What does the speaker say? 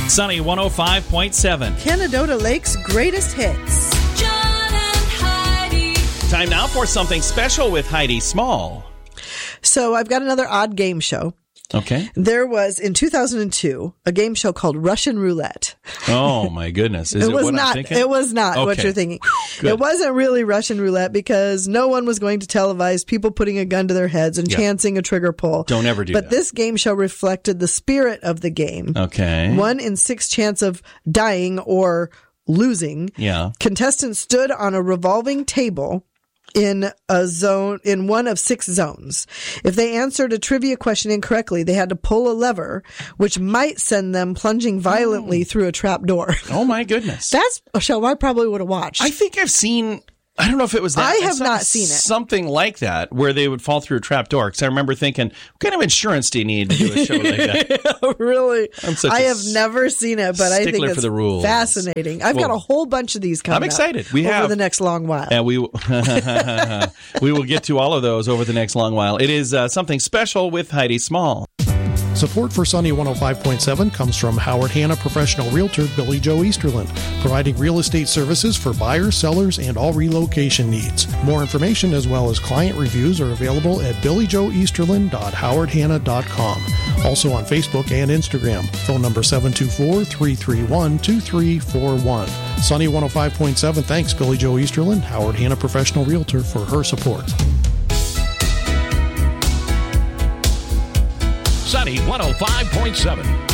Sunny 105.7. Canadota Lake's greatest hits. John and Heidi. Time now for something special with Heidi Small. So I've got another odd game show. Okay. There was, in 2002, a game show called Russian Roulette. Oh, my goodness. Is it was what not. I'm thinking? It was not what Okay. you're thinking. Good. It wasn't really Russian roulette because no one was going to televise people putting a gun to their heads and Yeah. chancing a trigger pull. Don't ever do But that. this game show reflected the spirit of the game. Okay. 1 in 6 chance of dying or losing. Yeah. Contestants stood on a revolving table in one of 6 zones. If they answered a trivia question incorrectly, they had to pull a lever, which might send them plunging violently through a trap door. Oh, my goodness. That's a show I probably would have watched. I think I've seen, I don't know if it was that. I have saw not seen it. Something like that where they would fall through a trap door. Because I remember thinking, what kind of insurance do you need to do a show like that? Really? I'm such I a have never seen it, but I think stickler it's for the rules. fascinating. I've got Well, a whole bunch of these coming I'm excited. up We over have. the next long while. And we will get to all of those over the next long while. It is something special with Heidi Small. Support for Sunny 105.7 comes from Howard Hanna professional realtor Billy Joe Easterland, providing real estate services for buyers, sellers, and all relocation needs. More information as well as client reviews are available at billyjoeeasterland.howardhanna.com. Also on Facebook and Instagram. Phone number 724-331-2341. Sunny 105.7 thanks Billy Joe Easterland, Howard Hanna professional realtor, for her support. Sunny 105.7.